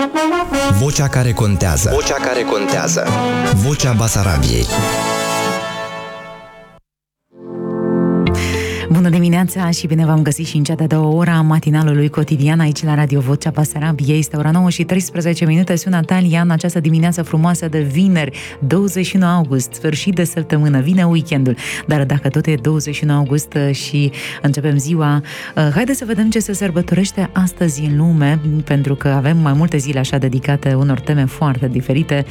Vocea care contează. Vocea care contează. Vocea Basarabiei. Bună dimineața și bine v-am găsit și în cea de-a doua ora a matinalului cotidian aici la Radio Vocea Basarabiei. Este ora 9 și 13 minute. Sunt Natalia în această dimineață frumoasă de vineri, 21 august, sfârșit de săptămână, vine weekendul. Dar dacă tot e 21 august și începem ziua, haideți să vedem ce se sărbătorește astăzi în lume, pentru că avem mai multe zile așa dedicate unor teme foarte diferite.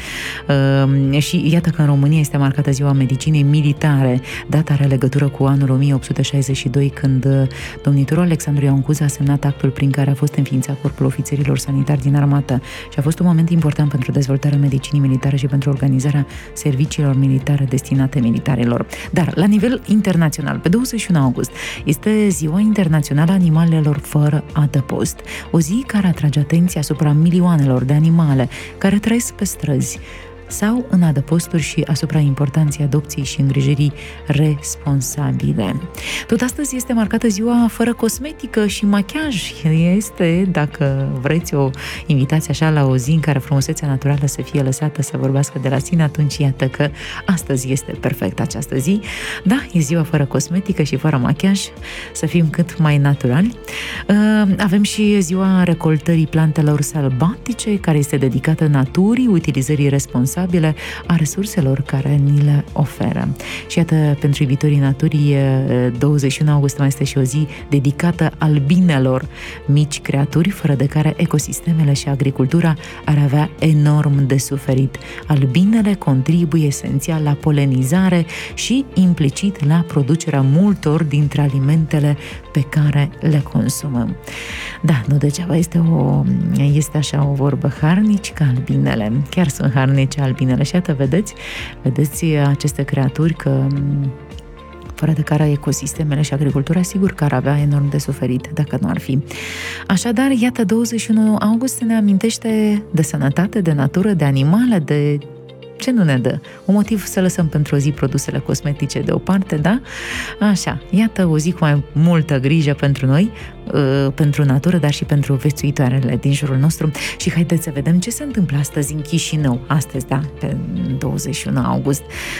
Și iată că în România este marcată ziua medicinei militare. Data are legătură cu anul 1862, când domnitorul Alexandru Ioan Cuza a semnat actul prin care a fost înființat Corpul Ofițerilor Sanitari din Armată și a fost un moment important pentru dezvoltarea medicinii militare și pentru organizarea serviciilor militare destinate militarilor. Dar, la nivel internațional, pe 21 august, este Ziua Internațională a Animalelor Fără Adăpost, o zi care atrage atenția asupra milioanelor de animale care trăiesc pe străzi sau în adăposturi și asupra importanței adopției și îngrijirii responsabile. Tot astăzi este marcată ziua fără cosmetică și machiaj. Este, dacă vreți, o invitație așa la o zi în care frumusețea naturală să fie lăsată să vorbească de la sine, atunci iată că astăzi este perfect această zi. Da, e ziua fără cosmetică și fără machiaj, să fim cât mai naturali. Avem și ziua recoltării plantelor sălbatice, care este dedicată naturii, utilizării responsabile a resurselor care ni le oferă. Și iată, pentru iubitorii naturii, 21 august mai este și o zi dedicată albinelor, mici creaturi fără de care ecosistemele și agricultura ar avea enorm de suferit. Albinele contribuie esențial la polenizare și implicit la producerea multor dintre alimentele pe care le consumăm. Da, nu degeaba este așa o vorbă, harnici ca albinele. Chiar sunt harnici albinele și iată, vedeți aceste creaturi că fără de care ecosistemele și agricultura sigur că ar avea enorm de suferit dacă nu ar fi. Așadar, iată, 21 august ne amintește de sănătate, de natură, de animale, de ce nu ne dă? Un motiv să lăsăm pentru o zi produsele cosmetice deoparte, da? Așa, iată o zi cu mai multă grijă pentru noi, pentru natură, dar și pentru viețuitoarele din jurul nostru. Și haideți să vedem ce se întâmplă astăzi în Chișinău. Astăzi, da, pe 21 august.